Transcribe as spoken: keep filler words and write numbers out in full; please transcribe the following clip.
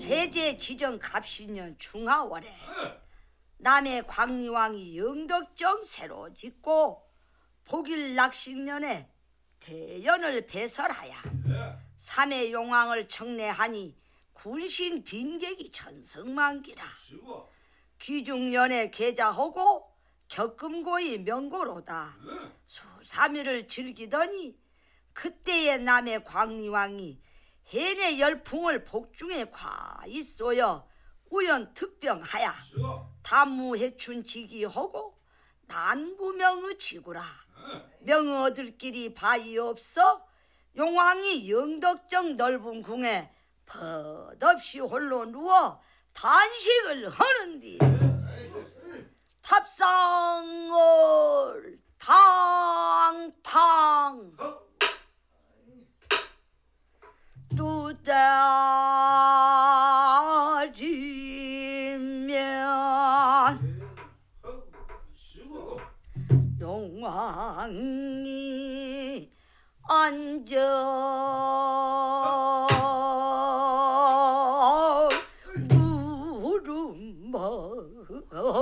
세제 지정 갑신년 중하월에 남해 광리왕이 영덕정 새로 짓고 복일 낚식년에 대연을 배설하여 삼해 용왕을 청례하니 군신 빈객이 천성만기라. 귀중년에 계자하고 격금고이 명고로다. 수삼일을 즐기더니 그때의 남해 광리왕이 해내 열풍을 복중에 과히 쏘여 우연 특병하야 담무해춘 지기하고 난구명의 지구라. 명의 얻을 길이 바위 없어 용왕이 영덕정 넓은 궁에 벗없이 홀로 누워 단식을 하는디 탑상을 탕탕 두다지면 용왕이 앉아 무릎